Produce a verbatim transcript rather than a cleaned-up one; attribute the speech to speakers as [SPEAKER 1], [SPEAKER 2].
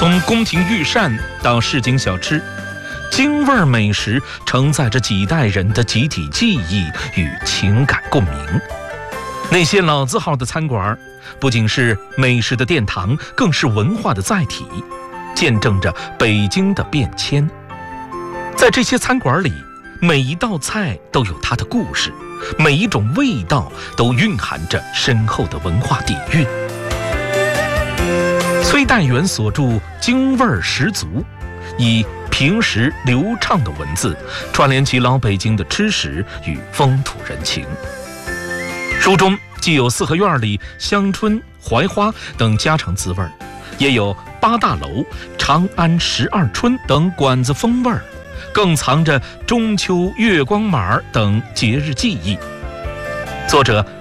[SPEAKER 1] 从宫廷御膳到市井小吃，京味儿美食承载着几代人的集体记忆与情感共鸣。那些老字号的餐馆不仅是美食的殿堂，更是文化的载体，见证着北京的变迁。在这些餐馆里，每一道菜都有它的故事，每一种味道都蕴含着深厚的文化底蕴。崔代元所著《京味儿十足》，以平实流畅的文字串联起老北京的吃食与风土人情。书中既有四合院里香椿、槐花等家常滋味，也有八大楼、长安十二春等馆子风味，更藏着中秋月光马等节日记忆。作者